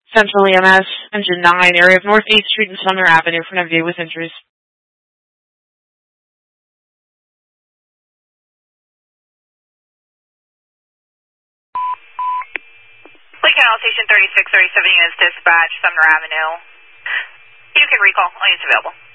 Central EMS, Engine 9, area of North 8th Street and Sumner Avenue for an MV with injuries. Lee County Station 3637 units dispatch, Sumner Avenue. You can recall, all units available.